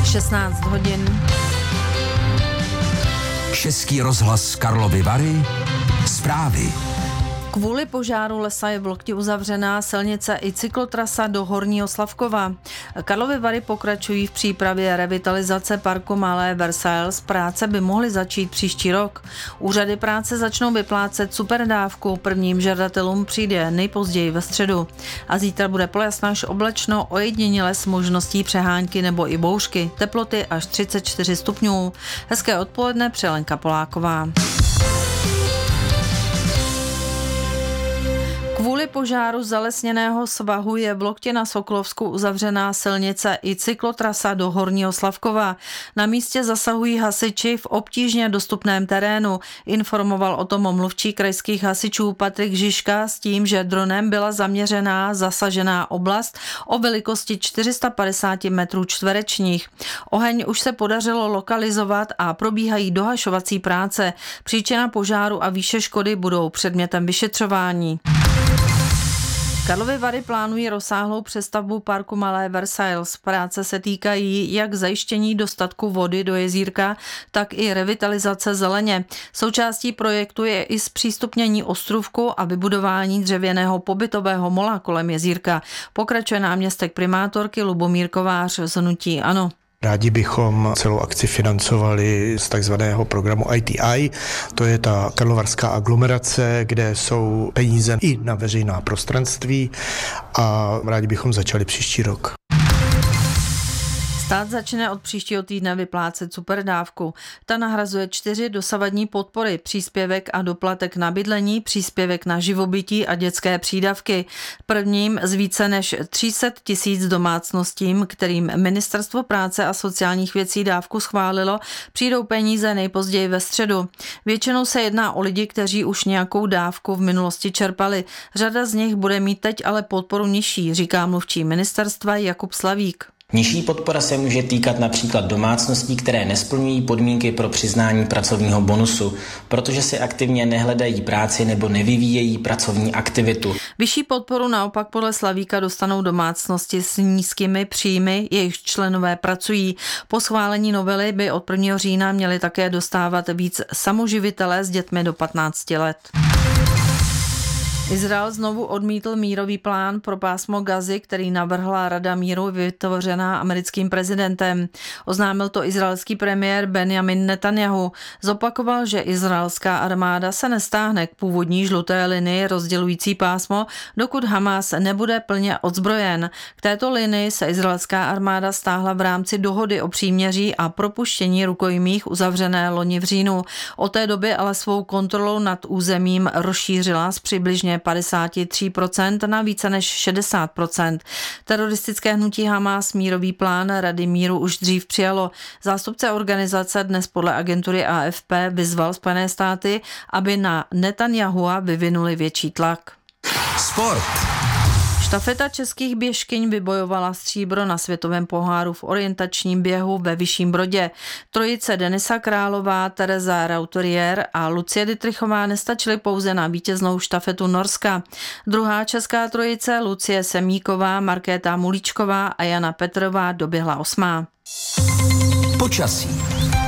16 hodin. Český rozhlas Karlovy Vary. Zprávy. Kvůli požáru lesa je v Lokti uzavřená silnice i cyklotrasa do Horního Slavkova. Karlovy Vary pokračují v přípravě revitalizace parku Malé Versailles. Práce by mohly začít příští rok. Úřady práce začnou vyplácet superdávku. Prvním žadatelům přijde nejpozději ve středu. A zítra bude polojasno až oblačno, ojediněle s možností přehánky nebo i bouřky. Teploty až 34 stupňů. Hezké odpoledne, Lenka Poláková. Kvůli požáru zalesněného svahu je v Lokti na Sokolovsku uzavřená silnice i cyklotrasa do Horního Slavkova. Na místě zasahují hasiči v obtížně dostupném terénu. Informoval o tom mluvčí krajských hasičů Patrik Žižka s tím, že dronem byla zaměřená zasažená oblast o velikosti 450 metrů čtverečních. Oheň už se podařilo lokalizovat a probíhají dohašovací práce. Příčina požáru a výše škody budou předmětem vyšetřování. Karlovy Vary plánují rozsáhlou přestavbu parku Malé Versailles. Práce se týkají jak zajištění dostatku vody do jezírka, tak i revitalizace zeleně. Součástí projektu je i zpřístupnění ostrůvku a vybudování dřevěného pobytového mola kolem jezírka. Pokračuje náměstek primátorky Lubomír Kovář z hnutí ANO. Rádi bychom celou akci financovali z takzvaného programu ITI, to je ta karlovarská aglomerace, kde jsou peníze i na veřejná prostranství a rádi bychom začali příští rok. Stát začne od příštího týdne vyplácet superdávku. Ta nahrazuje 4 dosavadní podpory: příspěvek a doplatek na bydlení, příspěvek na živobytí a dětské přídavky. Prvním z více než 300 000 domácnostím, kterým Ministerstvo práce a sociálních věcí dávku schválilo, přijdou peníze nejpozději ve středu. Většinou se jedná o lidi, kteří už nějakou dávku v minulosti čerpali. Řada z nich bude mít teď ale podporu nižší, říká mluvčí ministerstva Jakub Slavík. Nižší podpora se může týkat například domácností, které nesplňují podmínky pro přiznání pracovního bonusu, protože si aktivně nehledají práci nebo nevyvíjejí pracovní aktivitu. Vyšší podporu naopak podle Slavíka dostanou domácnosti s nízkými příjmy, jejichž členové pracují. Po schválení novely by od 1. října měli také dostávat víc samoživitelé s dětmi do 15 let. Izrael znovu odmítl mírový plán pro pásmo Gazy, který navrhla Rada míru vytvořená americkým prezidentem. Oznámil to izraelský premiér Benjamin Netanjahu. Zopakoval, že izraelská armáda se nestáhne k původní žluté linii rozdělující pásmo, dokud Hamas nebude plně odzbrojen. K této linii se izraelská armáda stáhla v rámci dohody o příměří a propuštění rukojmích uzavřené loni v říjnu. Od té doby ale svou kontrolu nad územím rozšířila z přibližně 53% na více než 60%. Teroristické hnutí Hamas mírový plán Rady míru už dřív přijalo. Zástupce organizace dnes podle agentury AFP vyzval Spojené státy, aby na Netanyahua vyvinuli větší tlak. Sport. Štafeta českých běžkyň vybojovala stříbro na světovém poháru v orientačním běhu ve Vyšším Brodě. Trojice Denisa Králová, Tereza Rauturier a Lucie Dittrichová nestačily pouze na vítěznou štafetu Norska. Druhá česká trojice Lucie Semíková, Markéta Mulíčková a Jana Petrová doběhla 8. Počasí.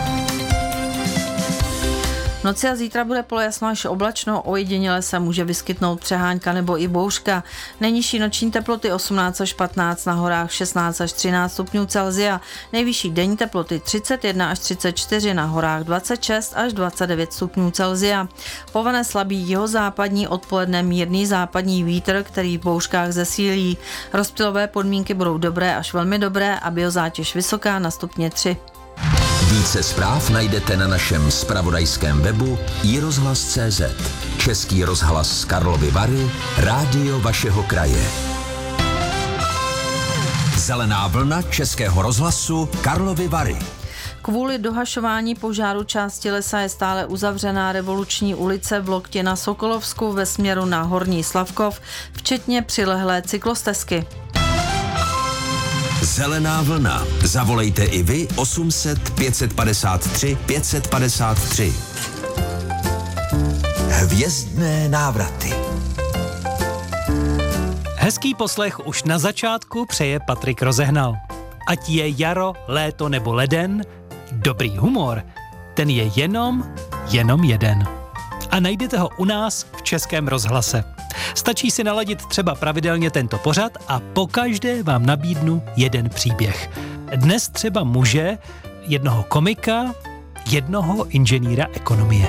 V noci a zítra bude polojasno až oblačno, ojediněle se může vyskytnout přehánka nebo i bouřka. Nejnižší noční teploty 18 až 15, na horách 16 až 13 stupňů Celsia. Nejvyšší denní teploty 31 až 34, na horách 26 až 29 stupňů Celsia. Povane slabý jihozápadní, odpoledne mírný západní vítr, který v bouřkách zesílí. Rozptylové podmínky budou dobré až velmi dobré a biozátěž vysoká na stupně 3. Více zpráv najdete na našem zpravodajském webu iRozhlas.cz. Český rozhlas Karlovy Vary, rádio vašeho kraje. Zelená vlna Českého rozhlasu Karlovy Vary. Kvůli dohašování požáru části lesa je stále uzavřená Revoluční ulice v Lokti na Sokolovsku ve směru na Horní Slavkov, včetně přilehlé cyklostezky. Zelená vlna. Zavolejte i vy 800 553 553. Hvězdné návraty. Hezký poslech už na začátku přeje Patrik Rozehnal. ať je jaro, léto nebo leden, dobrý humor, ten je jenom jeden. A najdete ho u nás v Českém rozhlase. Stačí si naladit třeba pravidelně tento pořad a pokaždé vám nabídnu jeden příběh. Dnes třeba muže, jednoho komika, jednoho inženýra ekonomie.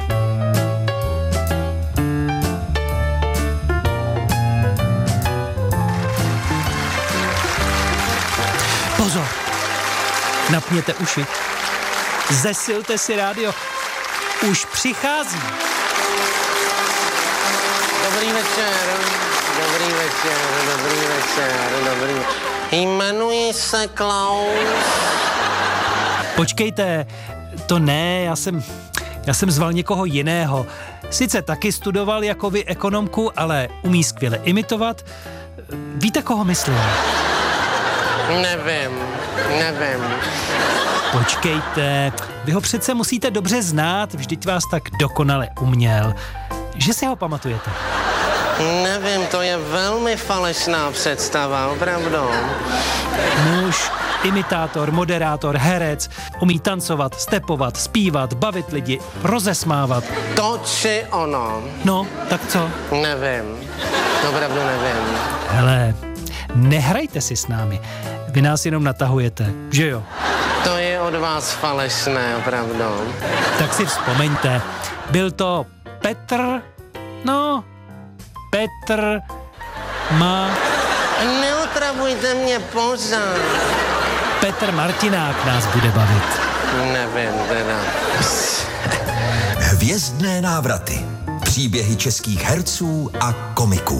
Pozor! Napněte uši. Zesilte si rádio. Už přichází. Dobrý večer. Jmenuji se Klaus. Počkejte, to ne, já jsem zval někoho jiného. Sice taky studoval jako vy ekonomku, ale umí skvěle imitovat. Víte, koho myslím? Nevím. Počkejte, vy ho přece musíte dobře znát, vždyť vás tak dokonale uměl. Že si ho pamatujete? Nevím, to je velmi falešná představa, opravdu. Muž, imitátor, moderátor, herec, umí tancovat, stepovat, zpívat, bavit lidi, rozesmávat. To či ono. No, tak co? Nevím, opravdu nevím. Hele, nehrajte si s námi, vy nás jenom natahujete, že jo? To je od vás falešné, opravdu. Tak si vzpomeňte, byl to Petr Neotravujte mě pořád. Petr Martinák nás bude bavit. Nevím teda. Hvězdné návraty. Příběhy českých herců a komiků.